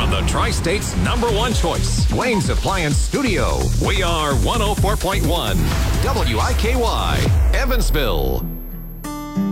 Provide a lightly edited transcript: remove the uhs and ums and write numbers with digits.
on the Tri-State's #1 choice, Wayne's Appliance Studio. We are 104.1 WIKY, Evansville.